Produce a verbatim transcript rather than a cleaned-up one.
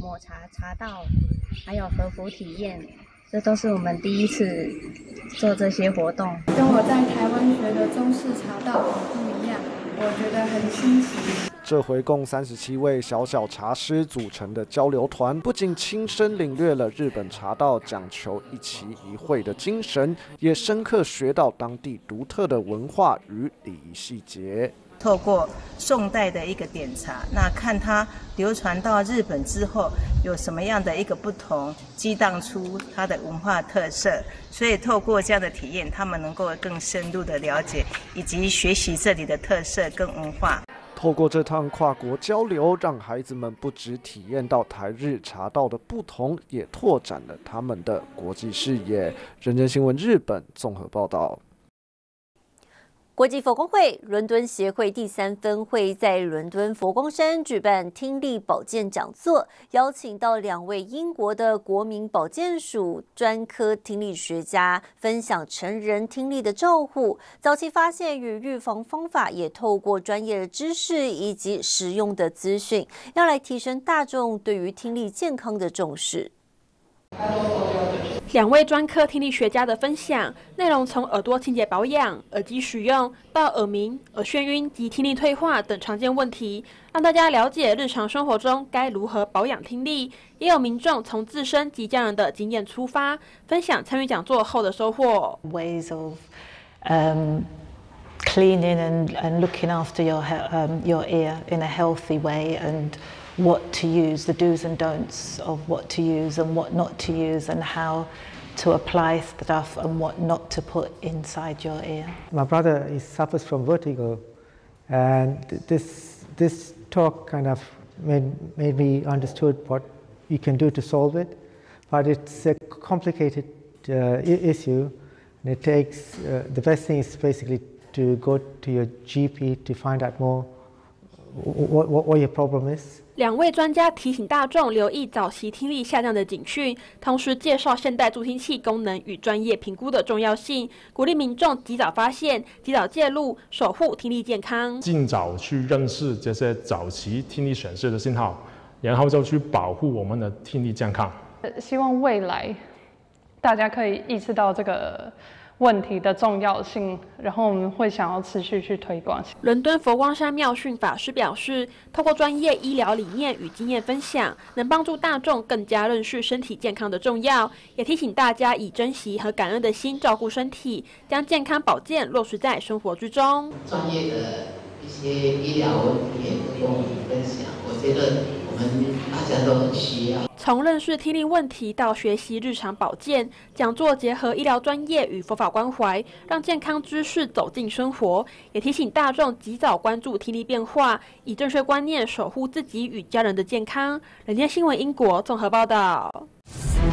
抹茶、茶道，还有和服体验，这都是我们第一次做这些活动。 跟我在台湾学的中式茶道很不一样，我觉得很新奇。 这回共三十七位小小茶师组成的交流团，不仅亲身领略了日本茶道讲求一期一会的精神，也深刻学到当地独特的文化与礼仪细节。 透过宋代的一个典茶，那看它流传到日本之后有什么样的一个不同，激荡出它的文化特色。所以透过这样的体验，他们能够更深入的了解以及学习这里的特色跟文化。 透过这趟跨国交流，让孩子们不只体验到台日茶道的不同，也拓展了他们的国际视野。人间新闻日本综合报道。 国际佛光会伦敦协会第三分会在伦敦佛光山举办听力保健讲座，邀请到两位英国的国民保健署专科听力学家分享成人听力的照护、早期发现与预防方法，也透过专业的知识以及实用的资讯，要来提升大众对于听力健康的重视。 两位专科听力学家的分享内容，从耳朵清洁保养、耳机使用到耳鸣、耳眩晕及听力退化等常见问题，让大家了解日常生活中该如何保养听力。也有民众从自身及家人的经验出发，分享参与讲座后的收获。 Ways of um, cleaning and, and looking after your um, your ear in a healthy way, and what to use, the do's and don'ts of what to use and what not to use, and how to apply stuff and what not to put inside your ear. My brother is, suffers from vertigo, and this this talk kind of made made me understood what you can do to solve it, but it's a complicated uh, issue, and it takes uh, the best thing is basically to go to your G P to find out more what what, what your problem is. 两位专家提醒大众留意早期听力下降的警讯，同时介绍现代助听器功能与专业评估的重要性，鼓励民众及早发现、及早介入，守护听力健康。 尽早去认识这些早期听力显示的信号，然后就去保护我们的听力健康。 希望未来大家可以意识到这个问题的重要性，然后我们会想要持续去推广。 伦敦佛光山妙训法师表示，透过专业医疗理念与经验分享，能帮助大众更加认识身体健康的重要，也提醒大家以珍惜和感恩的心照顾身体，将健康保健落实在生活之中。 专业的一些医疗问题也跟我们分享，我觉得我们大家都很需要。 从认识听力问题到学习日常保健，讲座结合医疗专业与佛法关怀，让健康知识走进生活，也提醒大众及早关注听力变化，以正确观念守护自己与家人的健康。人间新闻英国综合报道。